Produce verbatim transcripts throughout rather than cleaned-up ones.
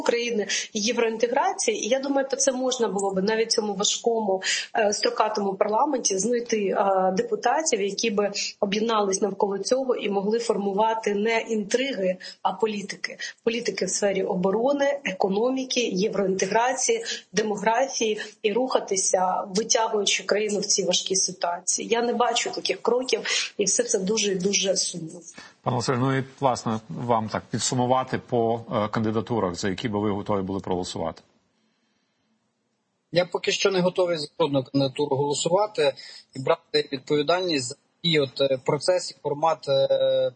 України євроінтеграції. І я думаю, що це можна було б навіть в цьому важкому строкатому парламенті знайти депутатів, які би об'єднались навколо цього і могли формувати не інтриги, а політики. Політики в сфері оборони, економіки, євроінтеграції, демографії і рухатися, витягуючи країну в цій важкій ситуації. Я не бачу таких кроків, і все це дуже-дуже сумно. Пане Василь, ну і, власне, вам так підсумувати по е, кандидатурах, за які би ви готові були проголосувати. Я поки що не готовий за жодну кандидатуру голосувати і брати відповідальність за і от процес і формат е,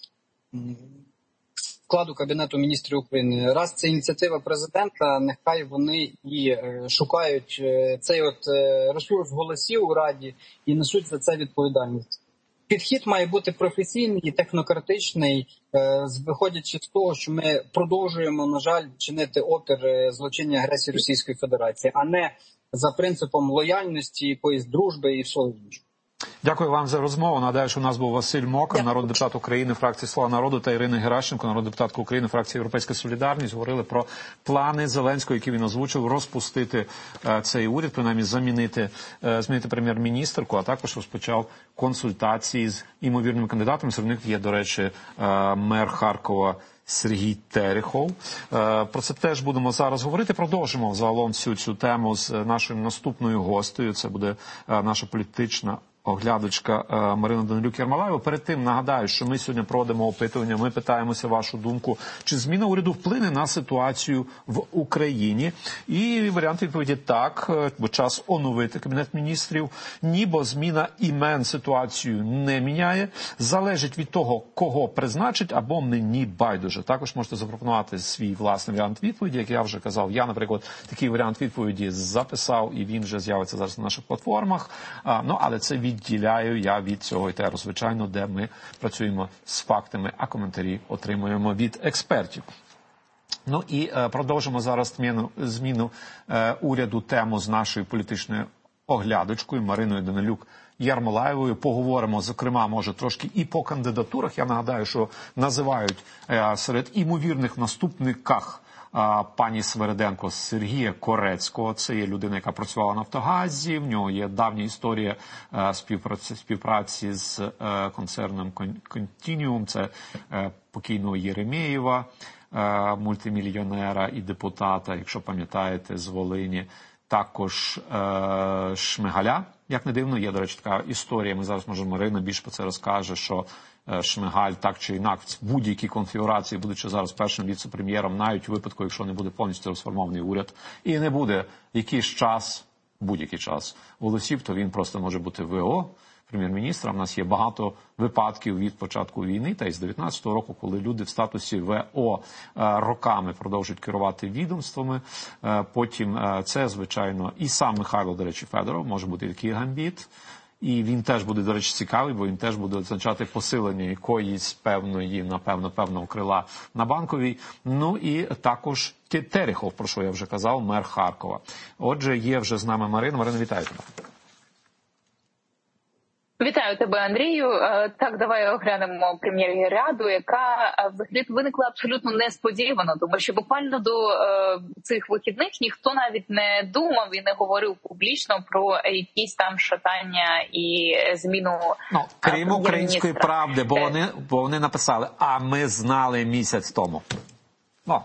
складу Кабінету міністрів України. Раз це ініціатива президента, нехай вони і е, шукають е, цей от е, ресурс голосів у Раді і несуть за це відповідальність. Підхід має бути професійний і технократичний, виходячи з того, що ми продовжуємо, на жаль, чинити опір злочинній агресії Російської Федерації, а не за принципом лояльності, якоїсь дружби і всього іншого. Дякую вам за розмову. Нагадаю, що у нас був Василь Мокр, народний депутат України, фракції «Слуга народу», та Ірина Геращенко, народна депутатка України, фракції «Європейська солідарність». Говорили про плани Зеленського, які він озвучив, розпустити е, цей уряд, принаймні замінити, е, змінити прем'єр-міністрку, а також розпочав консультації з імовірними кандидатами. Серед них є, до речі, е, мер Харкова Сергій Терехов. Е, про це теж будемо зараз говорити. Продовжимо загалом всю цю тему з нашою наступною гостею. Це буде е, наша політична оглядачка Марина Данилюк-Ярмолаєва. Перед тим нагадаю, що ми сьогодні проводимо опитування, ми питаємося вашу думку, чи зміна уряду вплине на ситуацію в Україні. І варіант відповіді так, бо час оновити Кабінет міністрів. Ні, бо зміна імен ситуацію не міняє. Залежить від того, кого призначить, або мені байдуже. Також можете запропонувати свій власний варіант відповіді, як я вже казав. Я, наприклад, такий варіант відповіді записав, і він вже з'явиться зараз на наших платформах. Ну, але це відділяю я від цього етеру, звичайно, де ми працюємо з фактами, а коментарі отримуємо від експертів. Ну і е, продовжимо зараз зміну, зміну е, уряду тему з нашою політичною оглядачкою Мариною Данилюк-Ярмолаєвою. Поговоримо, зокрема, може, трошки і по кандидатурах. Я нагадаю, що називають е, серед імовірних наступниках пані Свериденко Сергія Корецького. Це є людина, яка працювала в «Нафтогазі», в нього є давня історія співпраці, співпраці з концерном «Контініум», це покійного Єремєєва, мультимільйонера і депутата, якщо пам'ятаєте, з Волині. Також Шмигаля, як не дивно, є, до речі, така історія, ми зараз, може, Марина більше про це розкаже, що Шмигаль так чи інакше в будь-якій конфігурації, будучи зараз першим віце-прем'єром, навіть у випадку, якщо не буде повністю розформований уряд, і не буде якийсь час, будь-який час голосів, то він просто може бути ВО, прем'єр-міністром. У нас є багато випадків від початку війни, та й з дев'ятнадцятого року, коли люди в статусі ВО роками продовжують керувати відомствами. Потім це, звичайно, і сам Михайло, до речі, Федоров, може бути такий гамбіт. І він теж буде, до речі, цікавий, бо він теж буде означати посилення якоїсь певної, напевно, певного крила на Банковій. Ну і також Терехов, про що я вже казав, мер Харкова. Отже, є вже з нами Марина. Марина, вітаю тебе. Вітаю тебе, Андрію. Так, давай оглянемо прем'єр-ряду, яка взагалі виникла абсолютно несподівано, тому що буквально до е, цих вихідних ніхто навіть не думав і не говорив публічно про якісь там шатання і зміну. Ну, крім Української правди, бо вони, бо вони написали, а ми знали місяць тому. Ну.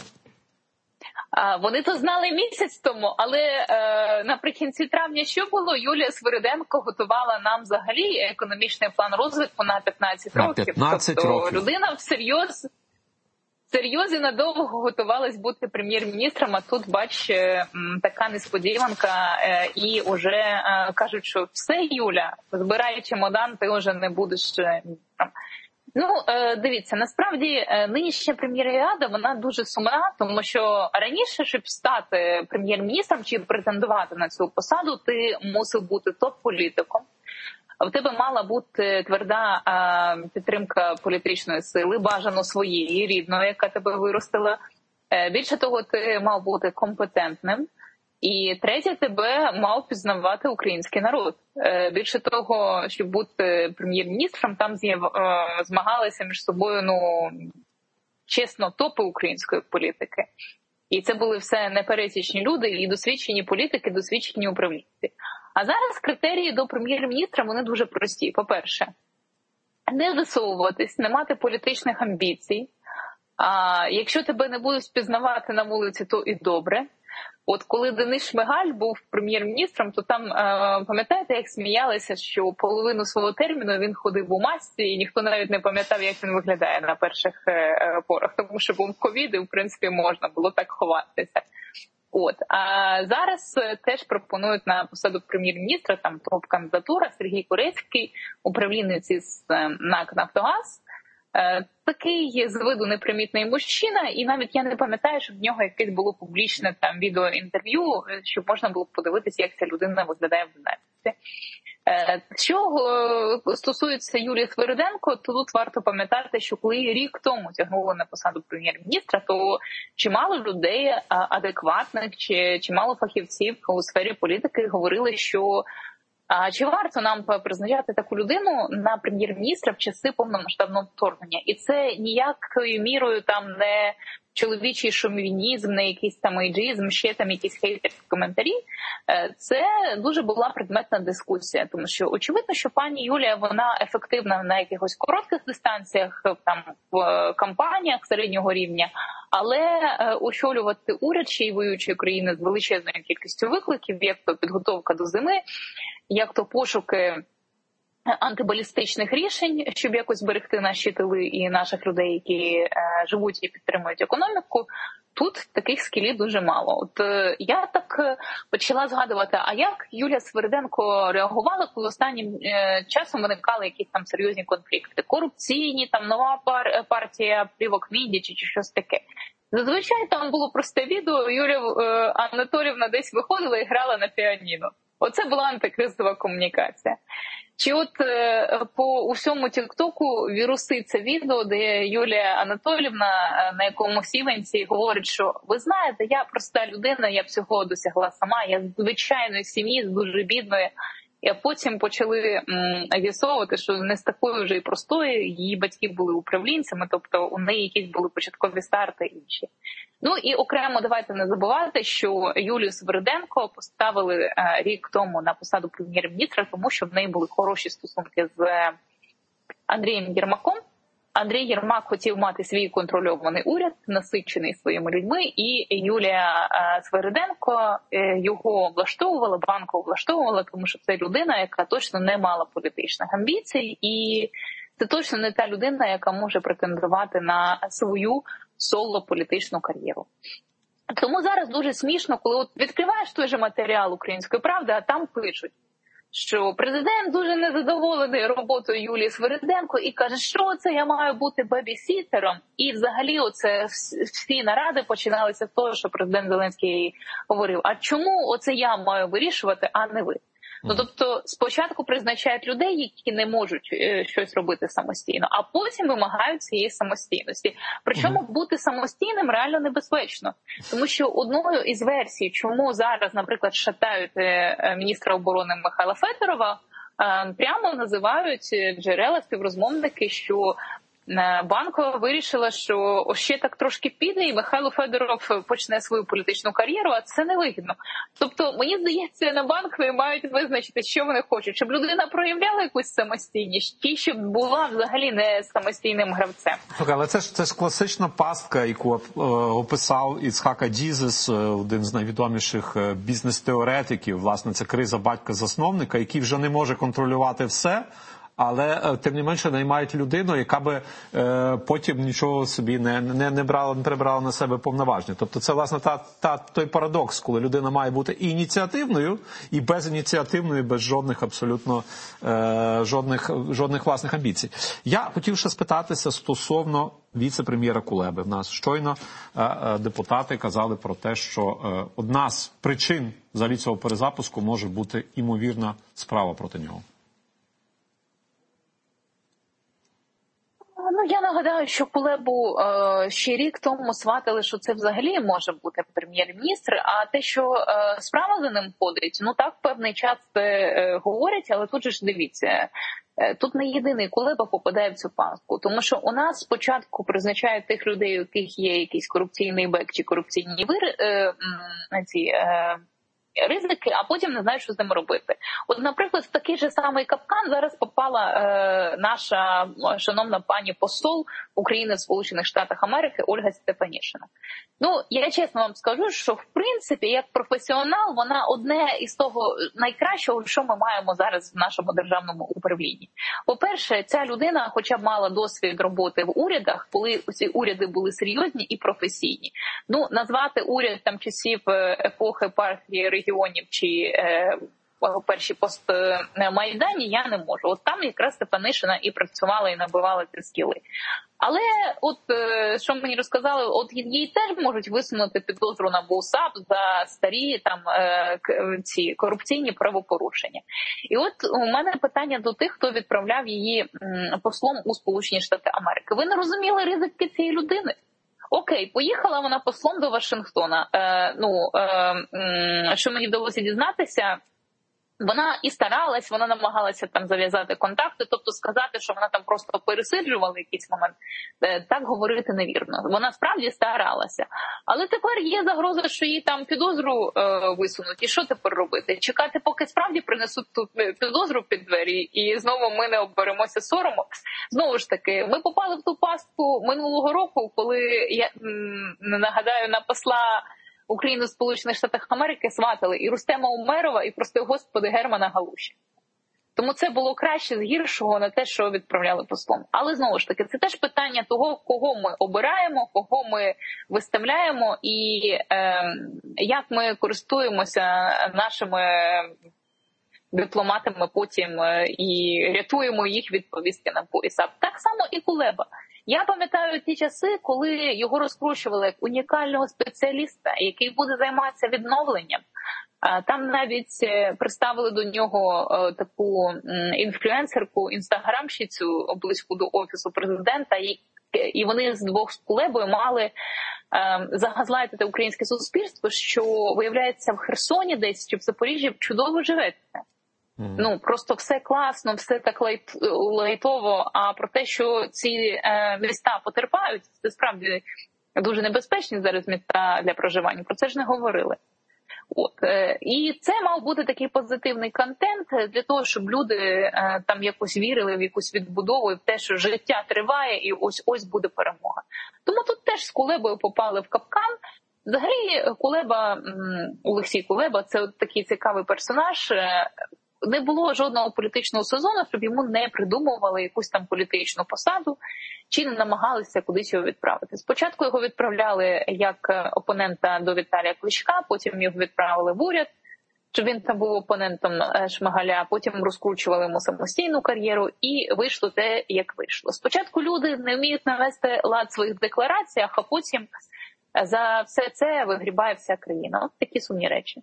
Вони то знали місяць тому, але е, наприкінці травня що було? Юлія Свириденко готувала нам взагалі економічний план розвитку на п'ятнадцять років. На п'ятнадцять тобто, років. Людина всерйоз, всерйоз надовго готувалась бути прем'єр-міністром, а тут, бач, така несподіванка, е, і вже е, кажуть, що все, Юля, збирай чемодан, ти вже не будеш міністром. Ну, дивіться, насправді нинішня прем'єр-рада, вона дуже сумна, тому що раніше, щоб стати прем'єр-міністром чи претендувати на цю посаду, ти мусив бути топ-політиком. В тебе мала бути тверда підтримка політичної сили, бажано своєї, рідної, яка тебе виростила. Більше того, ти мав бути компетентним. І третє, тебе мав пізнавати український народ. Більше того, щоб бути прем'єр-міністром, там змагалися між собою, ну, чесно, топи української політики. І це були все непересічні люди і досвідчені політики, досвідчені управлінці. А зараз критерії до прем'єр-міністра, вони дуже прості. По-перше, не висовуватись, не мати політичних амбіцій. А якщо тебе не будуть впізнавати на вулиці, то і добре. От коли Денис Шмигаль був прем'єр-міністром, то там, пам'ятаєте, як сміялися, що половину свого терміну він ходив у масці, і ніхто навіть не пам'ятав, як він виглядає на перших порах, тому що був ковід, і, в принципі, можна було так ховатися. От. А зараз теж пропонують на посаду прем'єр-міністра, там топ-кандидатура, Сергій Корецький, управлінець із НАК «Нафтогаз». Такий з виду непримітний мужчина, і навіть я не пам'ятаю, що в нього якесь було публічне там відеоінтерв'ю, щоб можна було подивитися, як ця людина виглядає в динаміці. Що стосується Юлії Свириденко, то тут варто пам'ятати, що коли рік тому тягнули на посаду прем'єр-міністра, то чимало людей адекватних, чи чимало фахівців у сфері політики говорили, що а чи варто нам призначати таку людину на прем'єр-міністра в часи повномасштабного вторгнення? І це ніякою мірою там не чоловічий шовінізм, не якийсь там ейджизм, ще там якісь хейтерські коментарі. Це дуже була предметна дискусія, тому що очевидно, що пані Юлія, вона ефективна на якихось коротких дистанціях, там в кампаніях середнього рівня, але очолювати уряд ще й воюючої країни з величезною кількістю викликів, як то підготовка до зими, як то пошуки антибалістичних рішень, щоб якось берегти наші тили і наших людей, які е, живуть і підтримують економіку, тут таких скілів дуже мало. От е, я так почала згадувати, а як Юлія Свириденко реагувала, коли останнім е, часом виникали якісь там серйозні конфлікти, корупційні, там нова пар, партія плівок Міндічі чи щось таке. Зазвичай там було просте відео, Юлія е, Анатоліївна десь виходила і грала на піаніно. Оце була антикризова комунікація. Чи от е, по усьому тіктоку віруситься відео, де Юлія Анатоліївна на якомусь івенті говорить, що ви знаєте, я проста людина, я б цього досягла сама, я з звичайної сім'ї, з дуже бідної. І потім почали з'ясовувати, що не з такою вже і простою, її батьки були управлінцями, тобто у неї якісь були початкові старти інші. Ну і окремо давайте не забувати, що Юлію Свириденко поставили рік тому на посаду прем'єр-міністра, тому що в неї були хороші стосунки з Андрієм Єрмаком. Андрій Єрмак хотів мати свій контрольований уряд, насичений своїми людьми, і Юлія Свириденко його влаштовувала, Банкову влаштовувала, тому що це людина, яка точно не мала політичних амбіцій, і це точно не та людина, яка може претендувати на свою соло-політичну кар'єру. Тому зараз дуже смішно, коли от відкриваєш той же матеріал «Української правди», а там пишуть, що президент дуже незадоволений роботою Юлії Свириденко і каже, що це я маю бути бебі-сітером. І взагалі оце всі наради починалися з того, що президент Зеленський говорив, а чому оце я маю вирішувати, а не ви? Ну, тобто спочатку призначають людей, які не можуть е, щось робити самостійно, а потім вимагають цієї самостійності. Причому бути самостійним реально небезпечно. Тому що одною із версій, чому зараз, наприклад, шатають е, міністра оборони Михайла Федорова, е, прямо називають джерела, співрозмовники, що Банкова вирішила, що ще так трошки піде, і Михайло Федоров почне свою політичну кар'єру, а це невигідно. Тобто, мені здається, на Банковій мають визначити, що вони хочуть, щоб людина проявляла якусь самостійність, чи щоб була взагалі не самостійним гравцем. Так, але це ж, це ж класична пастка, яку е, описав Іцхак Адзізес, один з найвідоміших бізнес-теоретиків, власне, це криза батька-засновника, який вже не може контролювати все, але тим не менше наймають людину, яка би е, потім нічого собі не, не, не, брала, не прибрала на себе повноваження. Тобто це, власне, та, та, той парадокс, коли людина має бути і ініціативною, і безініціативною, без жодних абсолютно е, жодних, жодних власних амбіцій. Я хотів ще спитатися стосовно віце-прем'єра Кулеби. В нас щойно е, е, депутати казали про те, що е, одна з причин взагалі цього перезапуску може бути імовірна справа проти нього. Ну, я нагадаю, що Кулебу е, ще рік тому сватали, що це взагалі може бути прем'єр-міністр, а те, що е, справа за ним ходить, ну так певний час е, говорять, але тут же ж дивіться, е, тут не єдиний Кулеба попадає в цю пастку, тому що у нас спочатку призначають тих людей, у яких є якийсь корупційний бек чи корупційні вир, е, ці, е, ризики, а потім не знають, що з ними робити. От, наприклад, в такий же самий капкан зараз попала е, наша шановна пані посол України в Сполучених Штатах Америки Ольга Стефанішина. Ну, я чесно вам скажу, що в принципі, як професіонал, вона одне із того найкращого, що ми маємо зараз в нашому державному управлінні. По-перше, ця людина хоча б мала досвід роботи в урядах, коли ці уряди були серйозні і професійні. Ну, назвати уряд там часів епохи партії регіонів чи е, перші постмайдані я не можу. От там якраз Стефанишина і працювала, і набивала ці скіли. Але от що мені розказали, от їй теж можуть висунути підозру на БУСАП за старі там ці корупційні правопорушення. І от у мене питання до тих, хто відправляв її послом у Сполучені Штати Америки. Ви не розуміли ризики цієї людини? Окей, поїхала вона послом до Вашингтона. Е, ну, е, що мені вдалося дізнатися, вона і старалась, вона намагалася там зав'язати контакти, тобто сказати, що вона там просто пересиджувала якийсь момент, так говорити невірно. Вона справді старалася. Але тепер є загроза, що їй там підозру е, висунуть. І що тепер робити? Чекати, поки справді принесуть тут підозру під двері, і знову ми не оберемося сорому? Знову ж таки, ми попали в ту пастку минулого року, коли, я м, нагадаю, на посла України в Сполучених Штатах Америки сватали і Рустема Умерова, і, прости господи, Германа Галуші. Тому це було краще з гіршого на те, що відправляли послом. Але, знову ж таки, це теж питання того, кого ми обираємо, кого ми виставляємо і е, як ми користуємося нашими дипломатами потім і рятуємо їх від повістки на пояса. Так само і Кулеба. Я пам'ятаю ті часи, коли його розкручували як унікального спеціаліста, який буде займатися відновленням. Там навіть представили до нього таку інфлюенсерку, інстаграмщицю близько до Офісу президента, і вони з двох з Кулебою мали загазлайтити українське суспільство, що, виявляється, в Херсоні десь чи в Запоріжжі чудово живеться. Mm. Ну, просто все класно, все так лайт, лайтово, а про те, що ці е, міста потерпають, це справді дуже небезпечні зараз міста для проживання, про це ж не говорили. От. Е, і це мав бути такий позитивний контент для того, щоб люди е, там якось вірили в якусь відбудову і в те, що життя триває і ось-ось буде перемога. Тому тут теж з Кулебою попали в капкан. Взагалі Кулеба, Олексій Кулеба, це от такий цікавий персонаж. Не було жодного політичного сезону, щоб йому не придумували якусь там політичну посаду, чи не намагалися кудись його відправити. Спочатку його відправляли як опонента до Віталія Кличка, потім його відправили в уряд, щоб він там був опонентом Шмигаля, потім розкручували йому самостійну кар'єру, і вийшло те, як вийшло. Спочатку люди не вміють навести лад в своїх деклараціях, а потім за все це вигрібає вся країна. От такі сумні речі.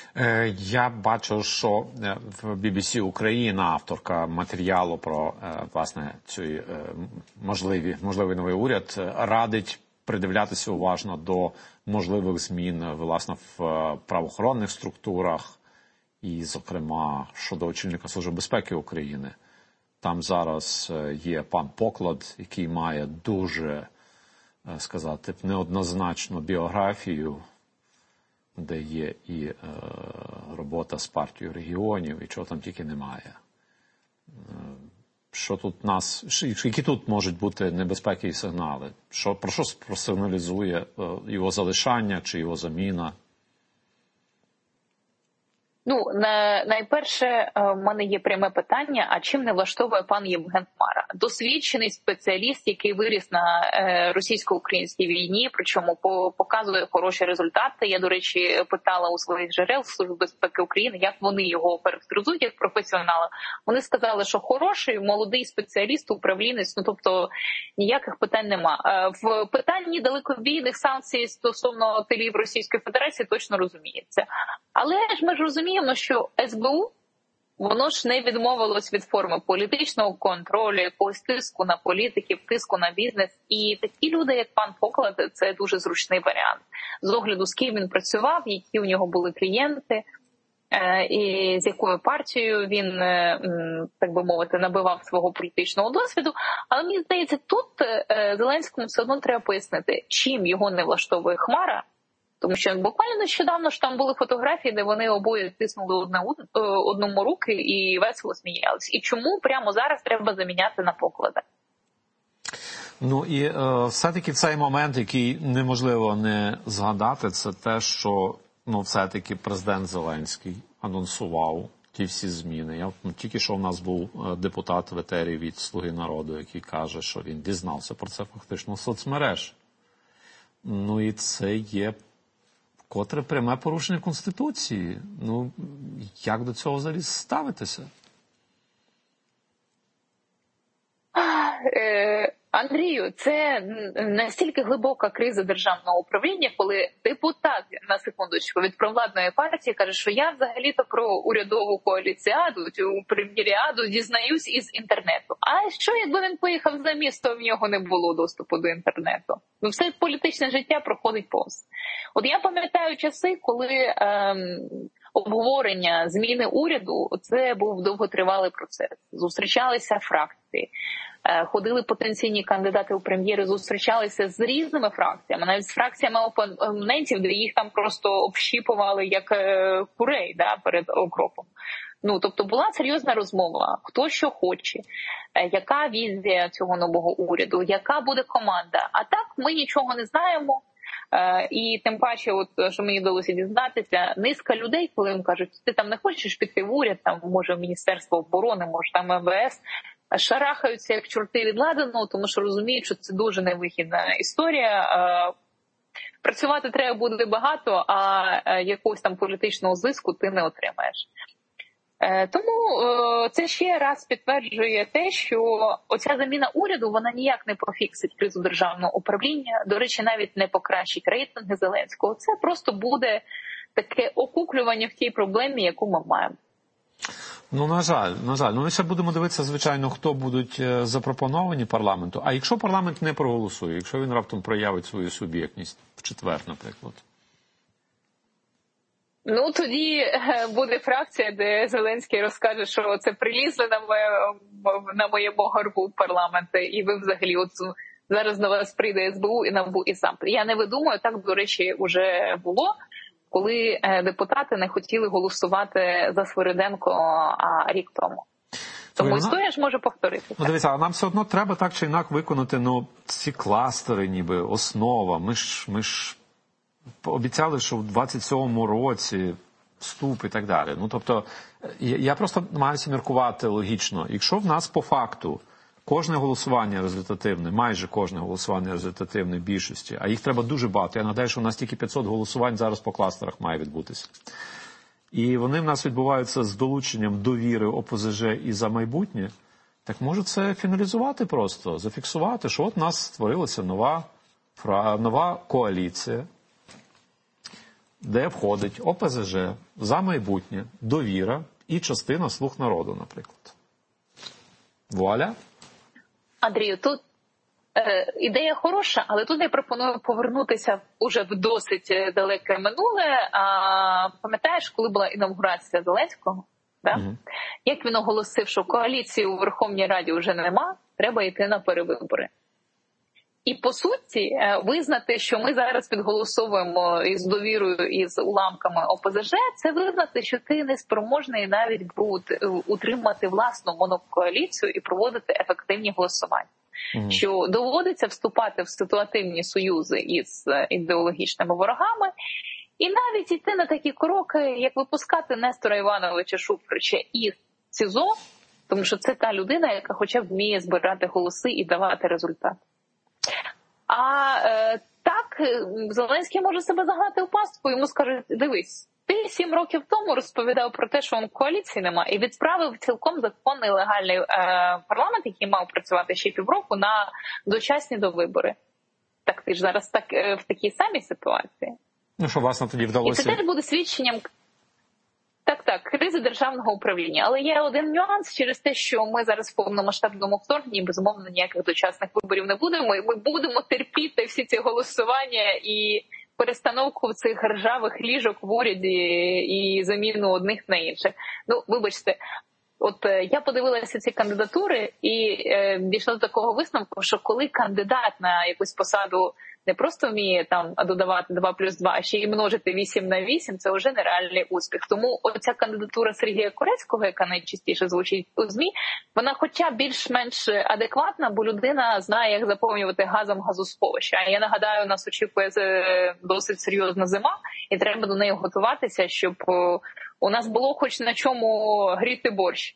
Я бачу, що в бі бі сі Україна, авторка матеріалу про, власне, цей можливий, можливий новий уряд, радить придивлятися уважно до можливих змін, власне, в правоохоронних структурах і, зокрема, щодо очільника Служби безпеки України. Там зараз є пан Поклад, який має дуже, сказати, неоднозначну біографію, де є і е, робота з партією регіонів, і чого там тільки немає. Е, що тут нас, які тут можуть бути небезпеки і сигнали? Що, про що просигналізує е, його залишання чи його заміна? Ну, найперше, в мене є пряме питання, а чим не влаштовує пан Євген Хмара? Досвідчений спеціаліст, який виріс на російсько-українській війні, причому показує хороші результати. Я, до речі, питала у своїх джерел Служби безпеки України, як вони його характеризують як професіонала. Вони сказали, що хороший, молодий спеціаліст, управлінець, ну тобто ніяких питань нема. В питанні далекобійних санкцій стосовно тилів Російської Федерації точно розуміється. Але ж ми ж розуміємо, що ес бе у воно ж не відмовилось від форми політичного контролю, якогось тиску на політиків, тиску на бізнес. І такі люди, як пан Поклад, це дуже зручний варіант. З огляду, з ким він працював, які у нього були клієнти, і з якою партією він, так би мовити, набивав свого політичного досвіду. Але мені здається, тут Зеленському все одно треба пояснити, чим його не влаштовує Хмара. Тому що буквально нещодавно ж там були фотографії, де вони обоє тиснули одне одному руки і весело сміялись. І чому прямо зараз треба заміняти на Поклада? Ну і е, все-таки цей момент, який неможливо не згадати, це те, що ну, все-таки президент Зеленський анонсував ті всі зміни. Я, ну, тільки що в нас був депутат в етері від «Слуги народу», який каже, що він дізнався про це фактично в соцмереж. Ну і це є котре пряме порушення Конституції. Ну, як до цього взагалі ставитися? Андрію, це настільки глибока криза державного управління, коли депутат, на секундочку, від провладної партії каже, що я взагалі-то про урядову коаліціаду, цю прем'єріаду дізнаюсь із інтернету. А що, якби він поїхав за місто, в нього не було доступу до інтернету? Ну, все політичне життя проходить повз. От я пам'ятаю часи, коли ем, обговорення зміни уряду, це був довготривалий процес. Зустрічалися фракції. Ходили потенційні кандидати у прем'єри, зустрічалися з різними фракціями, навіть з фракціями опонентів, де їх там просто общіпували як курей, да, перед окропом. Ну, тобто була серйозна розмова, хто що хоче, яка візія цього нового уряду, яка буде команда. А так ми нічого не знаємо. І тим паче, от, що мені вдалося дізнатися, низка людей, коли їм кажуть, ти там не хочеш піти в уряд, там, може, в Міністерство оборони, може, там ем ве ес, шарахаються як чорти від ладану, тому що розуміють, що це дуже невихідна історія. Працювати треба буде багато, а якогось там політичного зиску ти не отримаєш. Тому це ще раз підтверджує те, що оця заміна уряду, вона ніяк не пофіксить кризу державного управління, до речі, навіть не покращить рейтинги Зеленського. Це просто буде таке окуклювання в тій проблемі, яку ми маємо. Ну, на жаль, на жаль. Ну, ми ще будемо дивитися, звичайно, хто будуть запропоновані парламенту. А якщо парламент не проголосує, якщо він раптом проявить свою суб'єктність в четвер, наприклад? Ну, тоді буде фракція, де Зеленський розкаже, що це прилізли на, моє, на моєму горбу в парламент, і ви взагалі от зараз до вас прийде ес бе у і НАБУ і сам. Я не видумаю, так, до речі, вже було, коли депутати не хотіли голосувати за Свириденко а, рік тому. Тому вона... історія ж може повторитися. Ну, дивіться, а нам все одно треба так чи інак виконати, ну, ці кластери, ніби, основа. Ми ж, ми ж обіцяли, що в двадцять сьомому році вступ і так далі. Ну, тобто, я просто намагаюся міркувати логічно. Якщо в нас по факту кожне голосування результативне, майже кожне голосування результативне більшості, а їх треба дуже багато. Я нагадаю, що у нас тільки п'ятсот голосувань зараз по кластерах має відбутися. І вони в нас відбуваються з долученням довіри о пе зе же і «За майбутнє». Так може це фіналізувати просто, зафіксувати, що от у нас створилася нова, нова коаліція, де входить о пе зе же, «За майбутнє», довіра і частина «Слуг народу», наприклад. Вуаля! Андрію, тут е, ідея хороша, але тут я пропоную повернутися уже в досить далеке минуле. А, пам'ятаєш, коли була інавгурація Зеленського? Да? Mm-hmm. Як він оголосив, що коаліції у Верховній Раді вже нема, треба йти на перевибори. І, по суті, визнати, що ми зараз підголосовуємо із довірою, із уламками о пе зе же, це визнати, що ти неспроможний навіть бути, утримати власну монокоаліцію і проводити ефективні голосування. Mm-hmm. Що доводиться вступати в ситуативні союзи із ідеологічними ворогами, і навіть йти на такі кроки, як випускати Нестора Івановича Шуфрича із СІЗО, тому що це та людина, яка хоча б вміє збирати голоси і давати результат. А е, так, Зеленський може себе загнати в пастку, йому скажуть, дивись, ти сім років тому розповідав про те, що он коаліції нема, і відправив цілком законний легальний е, парламент, який мав працювати ще півроку, на дочасні довибори. Так ти ж зараз так, е, в такій самій ситуації. Ну що, власне, тоді вдалося... І це теж буде свідченням... Так, так, криза державного управління. Але є один нюанс через те, що ми зараз в повномасштабному вторгненні, безумовно, ніяких дочасних виборів не будемо. І ми будемо терпіти всі ці голосування і перестановку цих ржавих ліжок в уряді і заміну одних на інших. Ну, вибачте, от е, я подивилася ці кандидатури і е, дійшла до такого висновку, що коли кандидат на якусь посаду не просто вміє там додавати два плюс два, а ще й множити вісім на вісім, це вже нереальний успіх. Тому оця кандидатура Сергія Корецького, яка найчастіше звучить у ЗМІ, вона хоча більш-менш адекватна, бо людина знає, як заповнювати газом газосховища. А я нагадаю, нас очікує досить серйозна зима, і треба до неї готуватися, щоб у нас було хоч на чому гріти борщ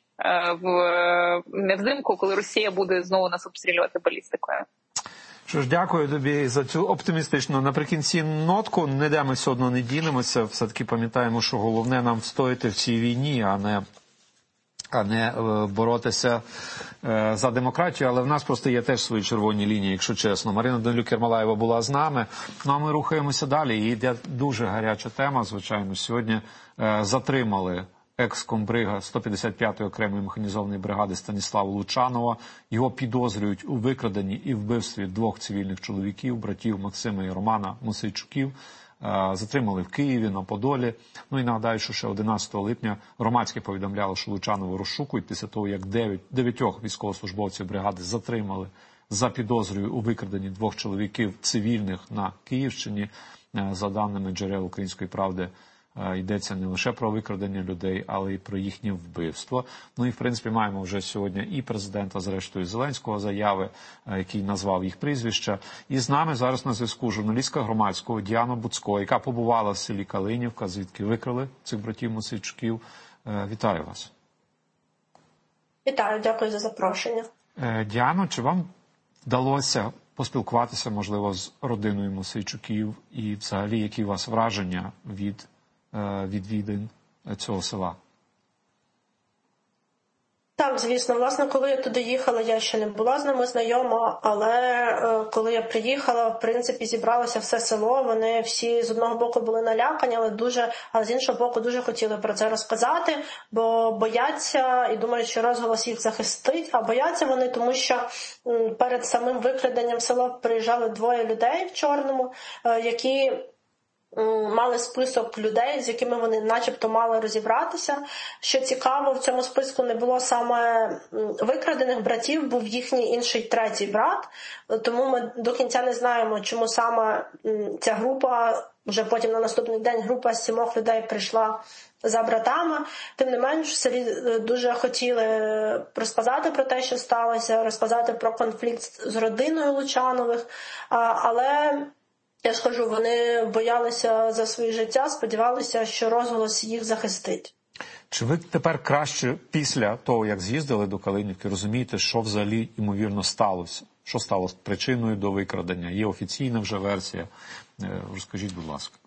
в взимку, коли Росія буде знову нас обстрілювати балістикою. Що ж, дякую тобі за цю оптимістичну наприкінці нотку. Ніде ми все одно не дінемося. Все-таки пам'ятаємо, що головне нам встояти в цій війні, а не, а не е, боротися е, за демократію. Але в нас просто є теж свої червоні лінії, якщо чесно. Марина Данилюк-Ермолаєва була з нами. Ну а ми рухаємося далі. І йде дуже гаряча тема, звичайно. Сьогодні е, затримали екс-комбрига сто п'ятдесят п'ятої окремої механізованої бригади Станіслава Лучанова. Його підозрюють у викраденні і вбивстві двох цивільних чоловіків, братів Максима і Романа Мосейчуків. Затримали в Києві, на Подолі. Ну і нагадаю, що ще одинадцятого липня громадське повідомляло, що Лучанова розшукують після того, як дев'ятьох військовослужбовців бригади затримали за підозрою у викраденні двох чоловіків цивільних на Київщині. За даними джерел «Української правди», йдеться не лише про викрадення людей, але й про їхнє вбивство. Ну і, в принципі, маємо вже сьогодні і президента, зрештою, Зеленського заяви, який назвав їх прізвища. І з нами зараз на зв'язку журналістка Громадського Діана Буцько, яка побувала в селі Калинівка, звідки викрали цих братів Мосейчуків. Вітаю вас. Вітаю, дякую за запрошення. Діано, чи вам вдалося поспілкуватися, можливо, з родиною Мосейчуків і взагалі, які у вас враження від відвідин цього села? Так, звісно. Власне, коли я туди їхала, я ще не була з ними знайома, але е, коли я приїхала, в принципі, зібралося все село, вони всі з одного боку були налякані, але дуже, але з іншого боку дуже хотіли про це розказати, бо бояться і думають, що розголос їх захистить, а бояться вони, тому що м, перед самим викраденням в село приїжджали двоє людей в чорному, е, які мали список людей, з якими вони начебто мали розібратися. Що цікаво, в цьому списку не було саме викрадених братів, був їхній інший третій брат. Тому ми до кінця не знаємо, чому саме ця група, вже потім на наступний день група з сімох людей прийшла за братами. Тим не менш, в селі дуже хотіли розказати про те, що сталося, розказати про конфлікт з родиною Лучанових, але я ж кажу, вони боялися за своє життя, сподівалися, що розголос їх захистить. Чи ви тепер краще після того, як з'їздили до Калинівки, розумієте, що взагалі, ймовірно, сталося? Що стало причиною до викрадення? Є офіційна вже версія. Розкажіть, будь ласка.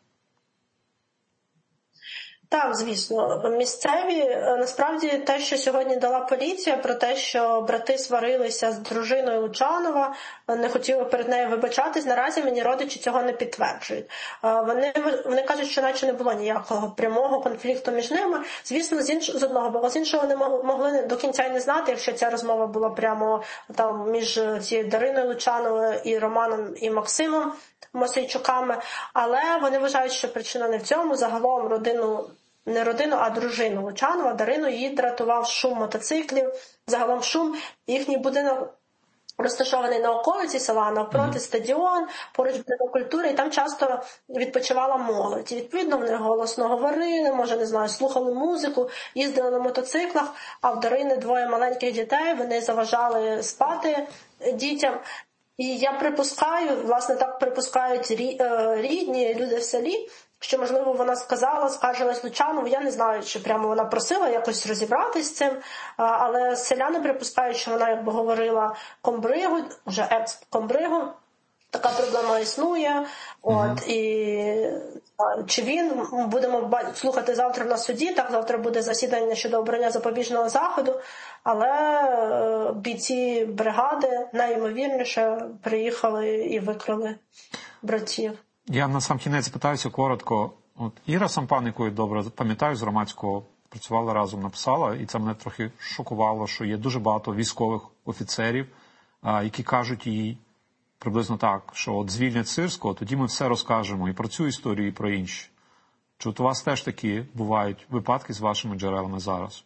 Так, звісно. Місцеві, насправді, те, що сьогодні дала поліція, про те, що брати сварилися з дружиною Лучанова, не хотіли перед нею вибачатись, наразі мені родичі цього не підтверджують. Вони, вони кажуть, що наче не було ніякого прямого конфлікту між ними. Звісно, з, інш, з одного боку, з іншого вони могли до кінця й не знати, якщо ця розмова була прямо там між цією Дариною Лучановою і Романом і Максимом Мосейчуками, але вони вважають, що причина не в цьому. Загалом родину, не родину, а дружину Лучанова, Дарину, її дратував шум мотоциклів, загалом шум. Їхній будинок розташований на околиці села, навпроти стадіон, поруч будинок культури, і там часто відпочивала молодь. І, відповідно, вони голосно говорили, може, не знаю, слухали музику, їздили на мотоциклах, а в Дарини двоє маленьких дітей, вони заважали спати дітям. І я припускаю, власне, так припускають рідні, люди в селі, що, можливо, вона сказала, скаржилась Лучанову, я не знаю, чи прямо вона просила якось розібратись з цим, але селяни припускають, що вона якби говорила комбригу, вже екс-комбригу, така проблема існує, от, і чи він, будемо слухати завтра на суді, так, завтра буде засідання щодо обрання запобіжного заходу, але бійці бригади найімовірніше приїхали і викрали братів. Я на сам кінець питаюся коротко. От Іра Сампан, яку я добре пам'ятаю, з громадського працювала разом, написала, і це мене трохи шокувало, що є дуже багато військових офіцерів, які кажуть їй приблизно так, що от звільнять Сирського, тоді ми все розкажемо і про цю історію, і про інші. Чи от у вас теж такі бувають випадки з вашими джерелами зараз?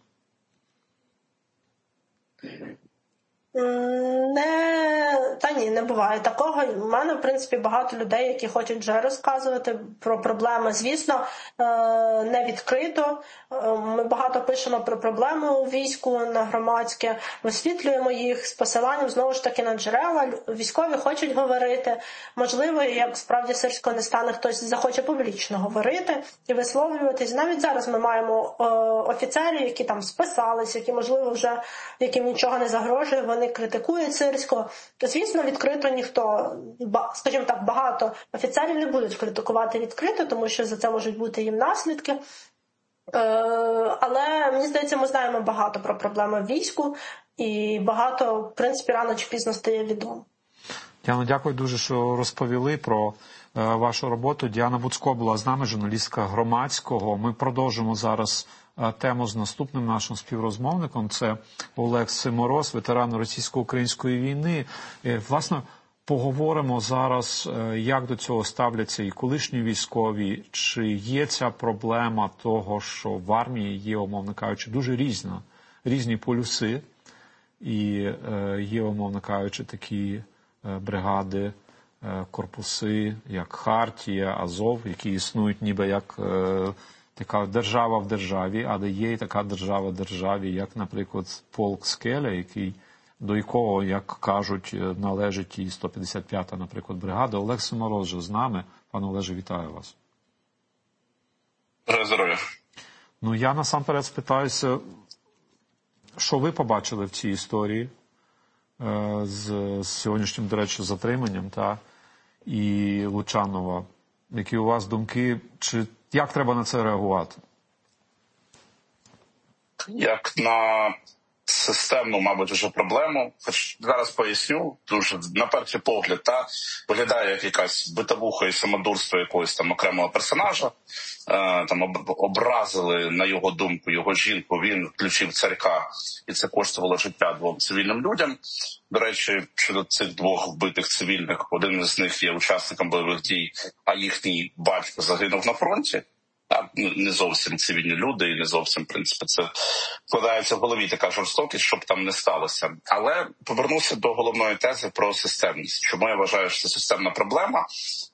Не, та ні, не буває такого. У мене, в принципі, багато людей, які хочуть вже розказувати про проблеми. Звісно, не відкрито. Ми багато пишемо про проблеми у війську на громадське, висвітлюємо їх з посиланням, знову ж таки, на джерела. Військові хочуть говорити. Можливо, як справді Сирського не стане, хтось захоче публічно говорити і висловлюватись. Навіть зараз ми маємо офіцерів, які там списались, які, можливо, вже яким нічого не загрожує, вони критикують Сирського. Звісно, відкрито ніхто, скажімо так, багато офіцерів не будуть критикувати відкрито, тому що за це можуть бути їм наслідки. Але, мені здається, ми знаємо багато про проблеми в війську і багато, в принципі, рано чи пізно стає відомо. Діана, дякую дуже, що розповіли про вашу роботу. Діана Буцко була з нами, журналістка Громадського. Ми продовжимо зараз тему з наступним нашим співрозмовником. Це Олег Симороз, ветеран російсько-української війни. Власне, поговоримо зараз, як до цього ставляться і колишні військові, чи є ця проблема того, що в армії є, умовно кажучи, дуже різна, різні полюси, і є, умовно кажучи, такі бригади, корпуси, як Хартія, Азов, які існують ніби як така держава в державі, але є і така держава в державі, як, наприклад, полк Скеля, який, до якого, як кажуть, належить і сто п'ятдесят п'ята, наприклад, бригада. Олег Симороз же з нами. Пане Олеже, вітаю вас. Здоров'я. Ну, я насамперед спитаюся, що ви побачили в цій історії з, з сьогоднішнім, до речі, затриманням, та, і Лучанова. Які у вас думки, чи як треба на це реагувати? Як на системну, мабуть, вже проблему. Хоч зараз поясню, дуже на перший погляд, та, виглядає як якась битовуха і самодурство якогось там окремого персонажа. Е, там об, образили, на його думку, його жінку, він включив царька, і це коштувало життя двом цивільним людям. До речі, щодо цих двох вбитих цивільних, один із них є учасником бойових дій, а їхній батько загинув на фронті. Так, не зовсім цивільні люди і не зовсім, в принципі, це вкладається в голові така жорстокість, щоб там не сталося. Але повернуся до головної тези про системність. Чому я вважаю, що це системна проблема?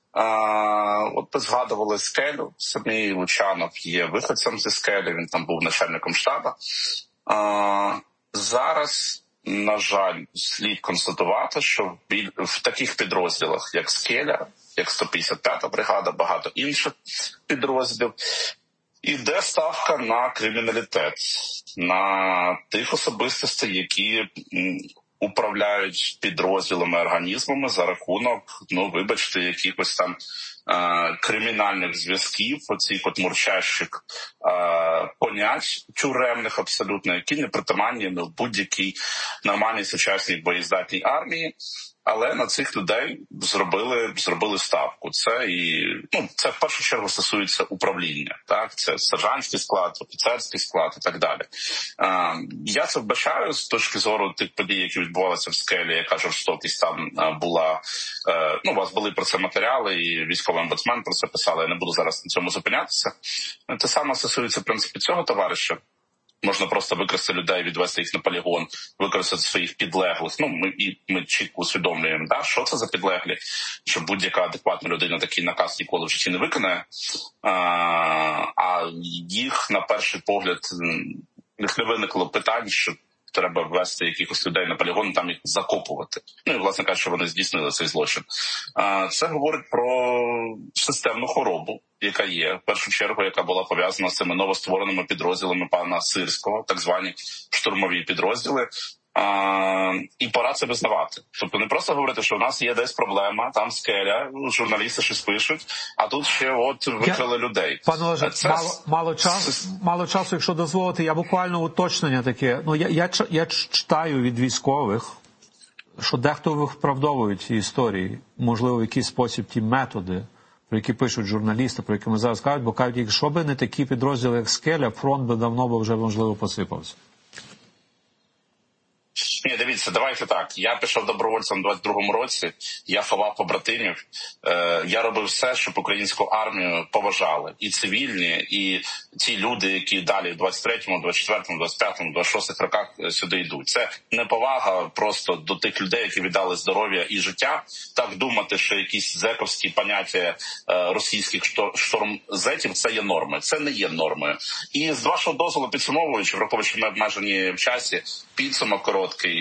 А, от ви згадували Скелю. Самий Лучанов є виходцем зі Скелі, він там був начальником штабу. А, зараз, на жаль, слід констатувати, що в таких підрозділах, як Скеля, як сто п'ятдесят п'ята бригада, багато інших підрозділів, іде ставка на криміналітет, на тих особистостей, які управляють підрозділами, організмами за рахунок, ну, вибачте, якихось там е- кримінальних зв'язків, оцих от мурчащих е- понять тюремних абсолютно, які не притаманні ну, будь-якій нормальній сучасній боєздатній армії. Але на цих людей зробили зробили ставку. Це і ну це в першу чергу стосується управління. Так, це сержантський склад, офіцерський склад і так далі. Е, я це вбачаю з точки зору тих подій, які відбувалися в Скелі, яка жорстокість там була. Е, ну, у вас були про це матеріали, і військовий омбудсмен про це писали. Я не буду зараз на цьому зупинятися. Те саме стосується в принципі цього товариша. Можна просто використати людей, відвести їх на полігон, використати своїх підлеглих. Ну, ми, і ми чітко усвідомлюємо, да, що це за підлеглі, що будь-яка адекватна людина такий наказ ніколи в житті не виконає. А, а їх, на перший погляд, їх не виникло питань, що треба ввести якихось людей на полігон, там їх закопувати. Ну і, власне кажучи, що вони здійснили цей злочин. А, це говорить про системну хворобу, яка є, в першу чергу, яка була пов'язана з цими новоствореними підрозділами пана Сирського, так звані штурмові підрозділи. А, і пора це визнавати. Тобто не просто говорити, що в нас є десь проблема, там Скеля, журналісти щось пишуть, а тут ще от викрили я... людей. Пане Олеже, це... мало, мало, часу, мало часу, якщо дозволити, я буквально уточнення таке. Ну, я, я, я читаю від військових, що дехто виправдовують ці історії, можливо, в якийсь спосіб ті методи про які пишуть журналісти, про які ми зараз кажуть, бо кажуть, якщо б не такі підрозділи, як «Скеля», фронт би давно би вже, можливо, посипався. Ні, дивіться, давайте так. Я пішов добровольцем у двадцять другому році, я ховав побратимів, е, я робив все, щоб українську армію поважали. І цивільні, і ті люди, які далі в двадцять третьому, двадцять четвертому, двадцять п'ятому, двадцять шостому роках сюди йдуть. Це неповага просто до тих людей, які віддали здоров'я і життя. Так думати, що якісь зековські поняття е, російських штормзетів – це є норми. Це не є нормою. І з вашого дозволу підсумовуючи, враховуючи, що ми обмежені в часі, підсумок короткий.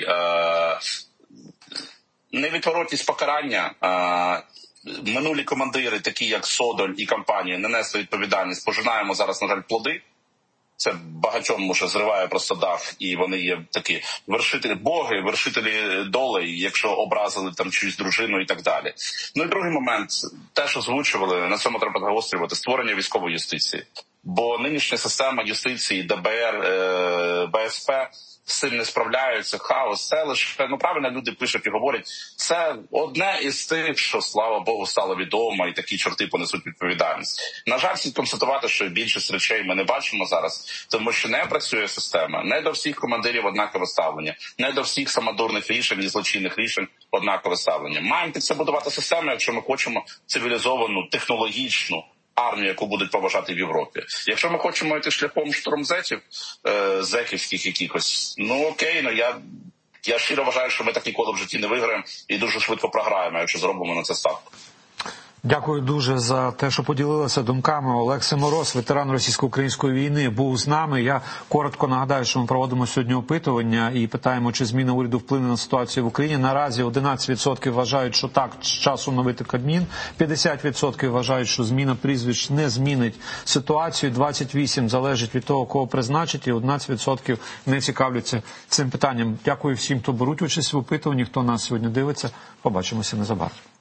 Невідворотність покарання. Минулі командири, такі як Содоль і компанії, не несли відповідальність. Пожинаємо зараз, на жаль, плоди. Це багатьом може зриває просто дах, і вони є такі вершителі боги, вершителі долей, якщо образили там чиюсь дружину і так далі. Ну і другий момент, теж озвучували, на цьому треба загострювати, створення військової юстиції. Бо нинішня система юстиції, ДБР, БСП з цим не справляються, хаос, це лише, ну правильно люди пишуть і говорять, це одне із тих, що, слава Богу, стало відомо, і такі чорти понесуть відповідальність. На жаль, слід констатувати, що більшість речей ми не бачимо зараз, тому що не працює система, не до всіх командирів однакове ставлення, не до всіх самодурних рішень і злочинних рішень однакове ставлення. Маємо під це будувати систему, якщо ми хочемо цивілізовану, технологічну армію, яку будуть поважати в Європі. Якщо ми хочемо йти шляхом штормзетів, е, зеківських якихось, ну окей, ну я, я щиро вважаю, що ми так ніколи в житті не виграємо і дуже швидко програємо, якщо зробимо на це ставку. Дякую дуже за те, що поділилися думками. Олег Симороз, ветеран російсько-української війни, був з нами. Я коротко нагадаю, що ми проводимо сьогодні опитування і питаємо, чи зміна уряду вплине на ситуацію в Україні. Наразі одинадцять відсотків вважають, що так, з часу оновити Кабмін. п'ятдесят відсотків вважають, що зміна прізвищ не змінить ситуацію. двадцять вісім відсотків залежить від того, кого призначить, і одинадцять відсотків не цікавляться цим питанням. Дякую всім, хто беруть участь в опитуванні, хто нас сьогодні дивиться. Побачимося незабаром.